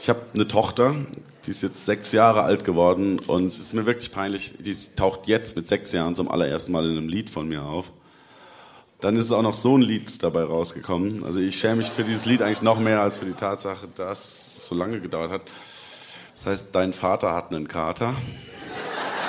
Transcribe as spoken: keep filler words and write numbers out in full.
Ich habe eine Tochter, die ist jetzt sechs Jahre alt geworden und es ist mir wirklich peinlich, die taucht jetzt mit sechs Jahren zum allerersten Mal in einem Lied von mir auf. Dann ist auch noch so ein Lied dabei rausgekommen. Also ich schäme mich für dieses Lied eigentlich noch mehr als für die Tatsache, dass es so lange gedauert hat. Das heißt, dein Vater hat einen Kater.